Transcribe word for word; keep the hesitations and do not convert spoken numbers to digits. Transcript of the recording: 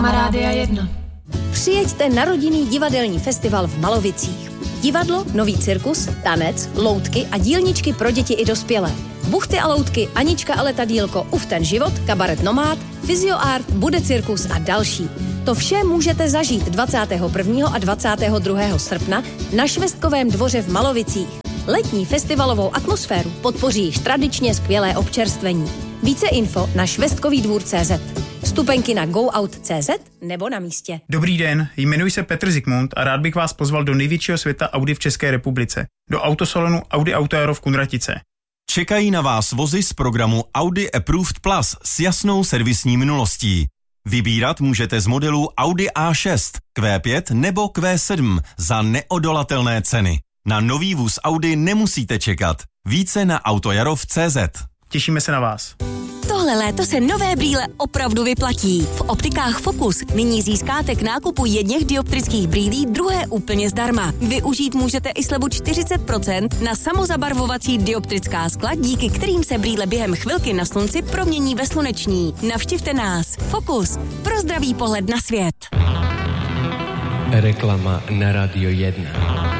reklama Rádia jedna. Přijeďte na rodinný divadelní festival v Malovicích. Divadlo, nový cirkus, tanec, loutky a dílničky pro děti i dospělé. Buchty a loutky, Anička a letadílko, Uf ten život, kabaret Nomád, Fyzioart, Bude cirkus a další. To vše můžete zažít dvacátého prvního a dvacátého druhého srpna na Švestkovém dvoře v Malovicích. Letní festivalovou atmosféru podpoří již tradičně skvělé občerstvení. Více info na švestkový dvůr tečka cé zet. Vstupenky na goout tečka cé zet nebo na místě. Dobrý den, jmenuji se Petr Zikmund a rád bych vás pozval do největšího světa Audi v České republice, do autosalonu Audi Auto Aero v Kunratice. Čekají na vás vozy z programu Audi Approved Plus s jasnou servisní minulostí. Vybírat můžete z modelů Audi á šest, Q pět nebo Q sedm za neodolatelné ceny. Na nový vůz Audi nemusíte čekat. Více na autojarov tečka cé zet. Těšíme se na vás. Tohle léto se nové brýle opravdu vyplatí. V optikách Focus nyní získáte k nákupu jedněch dioptrických brýlí druhé úplně zdarma. Využít můžete i slevu čtyřicet procent na samozabarvovací dioptrická skla, díky kterým se brýle během chvilky na slunci promění ve sluneční. Navštivte nás. Focus. Pro zdravý pohled na svět. Reklama na Rádio jedna.